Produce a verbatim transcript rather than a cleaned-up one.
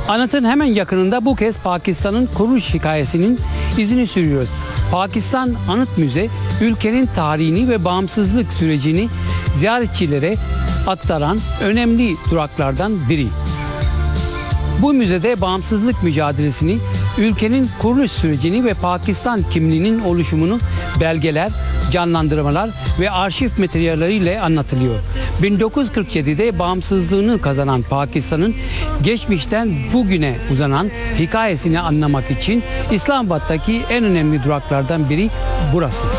Anıtın hemen yakınında bu kez Pakistan'ın kuruluş hikayesinin izini sürüyoruz. Pakistan Anıt Müze, ülkenin tarihini ve bağımsızlık sürecini ziyaretçilere aktaran önemli duraklardan biri. Bu müzede bağımsızlık mücadelesini, ülkenin kuruluş sürecini ve Pakistan kimliğinin oluşumunu belgeler, canlandırmalar ve arşiv materyalleriyle anlatılıyor. bin dokuz yüz kırk yedi'de bağımsızlığını kazanan Pakistan'ın geçmişten bugüne uzanan hikayesini anlamak için İslamabad'daki en önemli duraklardan biri burası.